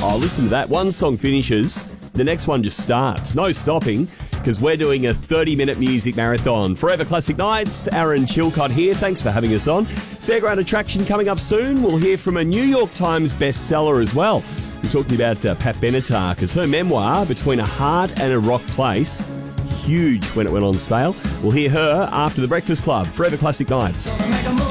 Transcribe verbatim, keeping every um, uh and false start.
Oh, listen to that. One song finishes, the next one just starts. No stopping, because we're doing a thirty-minute music marathon. Forever Classic Nights, Aaron Chilcott here. Thanks for having us on. Fairground attraction coming up soon. We'll hear from a New York Times bestseller as well. We're talking about uh, Pat Benatar, because her memoir, Between a Heart and a Rock Place, huge when it went on sale. We'll hear her after the Breakfast Club. Forever Classic Nights.